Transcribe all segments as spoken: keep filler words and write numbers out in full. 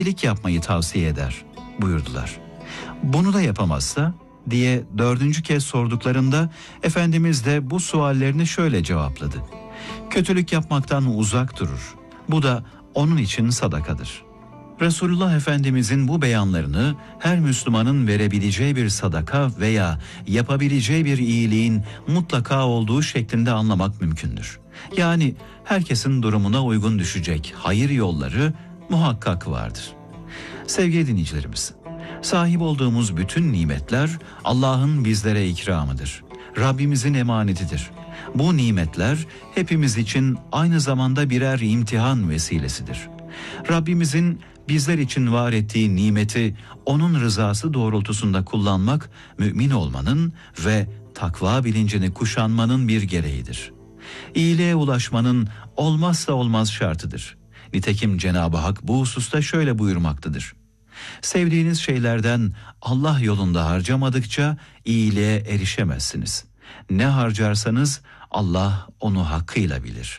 iyilik yapmayı tavsiye eder buyurdular. Bunu da yapamazsa diye dördüncü kez sorduklarında Efendimiz de bu suallerini şöyle cevapladı. Kötülük yapmaktan uzak durur. Bu da onun için sadakadır. Resulullah Efendimizin bu beyanlarını her Müslümanın verebileceği bir sadaka veya yapabileceği bir iyiliğin mutlaka olduğu şeklinde anlamak mümkündür. Yani herkesin durumuna uygun düşecek hayır yolları muhakkak vardır. Sevgili dinleyicilerimiz, sahip olduğumuz bütün nimetler Allah'ın bizlere ikramıdır. Rabbimizin emanetidir. Bu nimetler hepimiz için aynı zamanda birer imtihan vesilesidir. Rabbimizin bizler için var ettiği nimeti onun rızası doğrultusunda kullanmak mümin olmanın ve takva bilincini kuşanmanın bir gereğidir. İyiliğe ulaşmanın olmazsa olmaz şartıdır. Nitekim Cenab-ı Hak bu hususta şöyle buyurmaktadır. Sevdiğiniz şeylerden Allah yolunda harcamadıkça iyiliğe erişemezsiniz. Ne harcarsanız Allah onu hakkıyla bilir.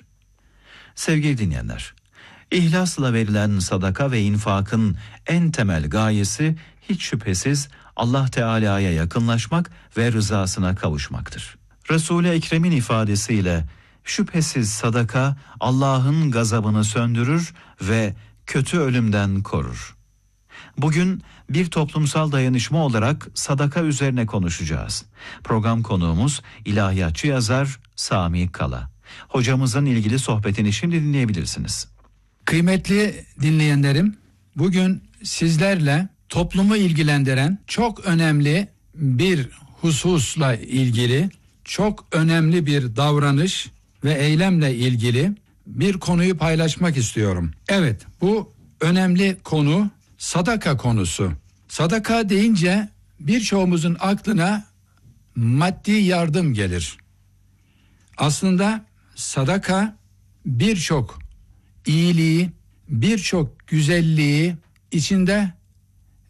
Sevgili dinleyenler, İhlasla verilen sadaka ve infakın en temel gayesi hiç şüphesiz Allah Teala'ya yakınlaşmak ve rızasına kavuşmaktır. Resul-i Ekrem'in ifadesiyle şüphesiz sadaka Allah'ın gazabını söndürür ve kötü ölümden korur. Bugün bir toplumsal dayanışma olarak sadaka üzerine konuşacağız. Program konuğumuz ilahiyatçı yazar Sami Kala. Hocamızın ilgili sohbetini şimdi dinleyebilirsiniz. Kıymetli dinleyenlerim, bugün sizlerle toplumu ilgilendiren çok önemli bir hususla ilgili, çok önemli bir davranış ve eylemle ilgili bir konuyu paylaşmak istiyorum. Evet, bu önemli konu sadaka konusu. Sadaka deyince birçoğumuzun aklına maddi yardım gelir. Aslında sadaka birçok iyiliği, birçok güzelliği içinde